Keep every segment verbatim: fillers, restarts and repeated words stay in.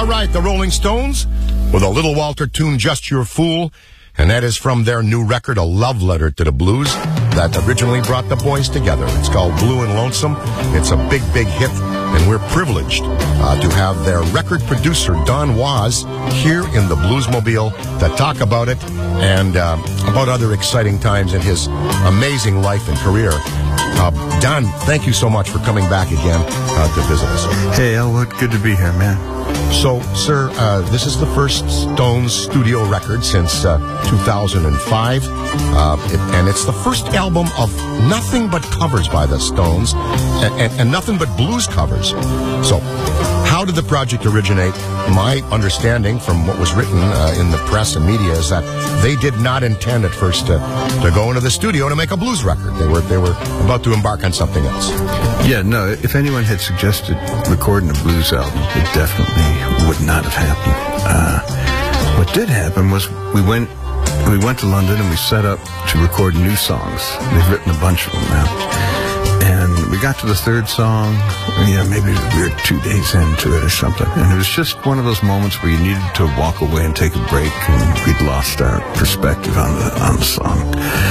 right, the Rolling Stones with a Little Walter tune, Just Your Fool. And that is from their new record, A Love Letter to the Blues, that originally brought the boys together. It's called Blue and Lonesome. It's a big, big hit, and we're privileged uh, to have their record producer, Don Was, here in the Bluesmobile to talk about it and uh, about other exciting times in his amazing life and career. Uh, Don, thank you so much for coming back again uh, to visit us. Hey, Elwood, good to be here, man. So, sir, uh, this is the first Stones studio record since uh, two thousand five, uh, it, and it's the first album of nothing but covers by the Stones, and, and, and nothing but blues covers. So, how did the project originate? My understanding from what was written uh, in the press and media is that they did not intend at first to, to go into the studio to make a blues record. They were they were about to embark on something else. Yeah, no, if anyone had suggested recording a blues album, it definitely would not have happened. Uh, what did happen was we went we went to London and we set up to record new songs. They've written a bunch of them now. And we got to the third song, you know, maybe we were two days into it or something. And it was just one of those moments where you needed to walk away and take a break, and we'd lost our perspective on the on the song.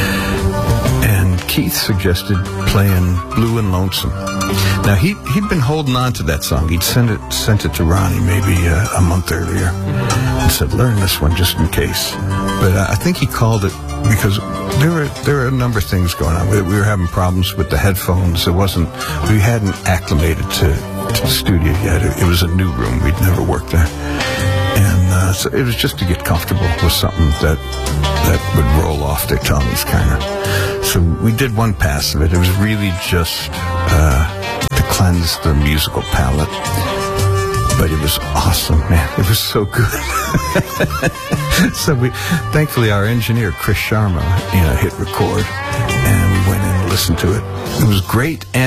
And Keith suggested playing Blue and Lonesome. Now, he, he'd been holding on to that song. He'd sent it sent it to Ronnie maybe uh, a month earlier and said, learn this one just in case. But uh, I think he called it because there were there were a number of things going on. We, we were having problems with the headphones. It wasn't, we hadn't acclimated to, to the studio yet. It, it was a new room. We'd never worked there. And uh, so it was just to get comfortable with something that that would roll off their tongues, kind of. So we did one pass of it. It was really just uh, to cleanse the musical palate. But it was awesome, man. It was so good. So we, thankfully, our engineer, Chris Sharma, you know, hit record, and we went in and listened to it. It was great. And